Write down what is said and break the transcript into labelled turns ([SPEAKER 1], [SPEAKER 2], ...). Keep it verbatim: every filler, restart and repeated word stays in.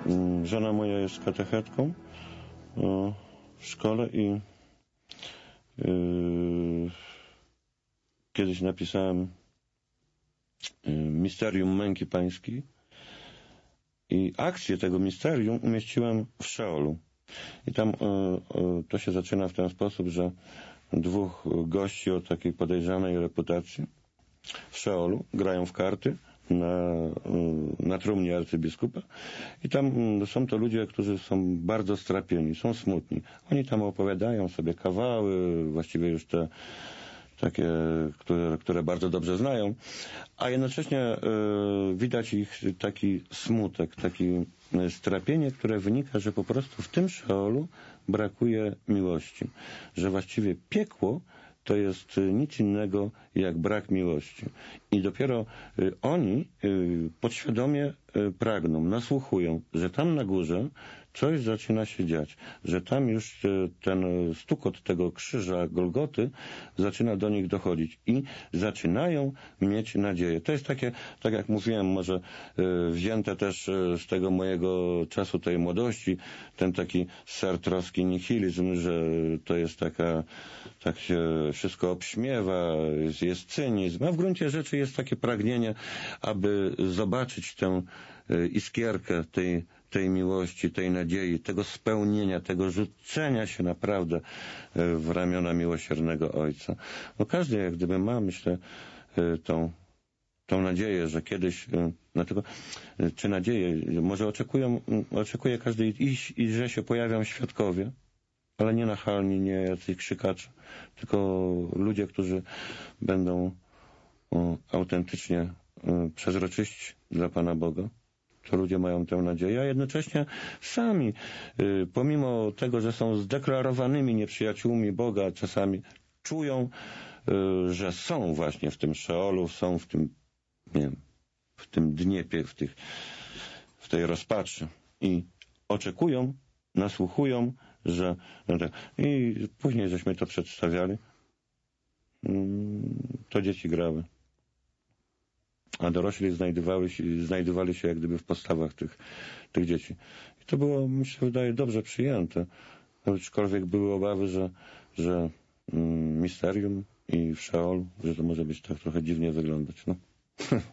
[SPEAKER 1] Żona moja jest katechetką w szkole i yy, kiedyś napisałem Misterium Męki Pańskiej i akcję tego misterium umieściłem w Szeolu. I tam yy, to się zaczyna w ten sposób, że dwóch gości o takiej podejrzanej reputacji w Szeolu grają w karty na, na trumnie arcybiskupa i tam są to ludzie, którzy są bardzo strapieni, są smutni. Oni tam opowiadają sobie kawały, właściwie już te takie, które, które bardzo dobrze znają, a jednocześnie y, widać ich taki smutek, taki strapienie, które wynika, że po prostu w tym Szeolu brakuje miłości, że właściwie piekło to jest nic innego jak brak miłości. I dopiero y, oni y, podświadomie y, pragną, nasłuchują, że tam na górze coś zaczyna się dziać, że tam już y, ten stukot tego krzyża Golgoty zaczyna do nich dochodzić i zaczynają mieć nadzieję. To jest takie, tak jak mówiłem, może y, wzięte też y, z tego mojego czasu tej młodości, ten taki sartrowski nihilizm, że to jest taka, tak się wszystko obśmiewa, jest, jest cynizm, a w gruncie rzeczy jest takie pragnienie, aby zobaczyć tę y, iskierkę tej, tej miłości, tej nadziei, tego spełnienia, tego rzucenia się naprawdę y, w ramiona miłosiernego Ojca. No każdy jak gdyby ma, myślę, y, tą tą nadzieję, że kiedyś, dlatego, czy nadzieję, może oczekują, oczekuje każdy i, i że się pojawią świadkowie, ale nie nachalni, nie jacyś krzykacze, tylko ludzie, którzy będą o, autentycznie o, przezroczyści dla Pana Boga. To ludzie mają tę nadzieję, a jednocześnie sami, y, pomimo tego, że są zdeklarowanymi nieprzyjaciółmi Boga, czasami czują, y, że są właśnie w tym Szeolu, są w tym, nie wiem, w tym dniepie, w, tych, w tej rozpaczy i oczekują, nasłuchują, że... I później żeśmy to przedstawiali, to dzieci grały, a dorośli znajdowali się, znajdowali się jak gdyby w postawach tych, tych dzieci. I to było, mi się wydaje, dobrze przyjęte, aczkolwiek były obawy, że, że mm, misterium i w Szeolu, że to może być tak trochę dziwnie wyglądać. No.